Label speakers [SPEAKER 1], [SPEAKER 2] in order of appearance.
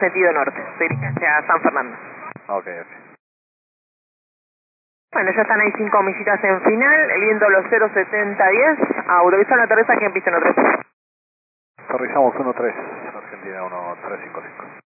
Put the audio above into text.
[SPEAKER 1] sentido norte, se dirige hacia San Fernando.
[SPEAKER 2] Ok.
[SPEAKER 1] Bueno, ya están ahí 5 millitas en final, el viento los 07010, autorizan la aterrizaje en pista 13.
[SPEAKER 2] Aterrizamos 13, Argentina 1355.